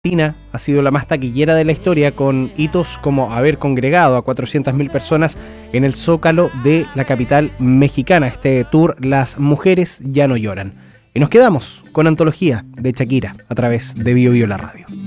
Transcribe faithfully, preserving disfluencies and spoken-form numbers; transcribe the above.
Argentina ha sido la más taquillera de la historia, con hitos como haber congregado a cuatrocientas mil personas en el Zócalo de la capital mexicana. Este tour, Las Mujeres Ya No Lloran. Y nos quedamos con Antología de Shakira a través de Bio Bio la Radio.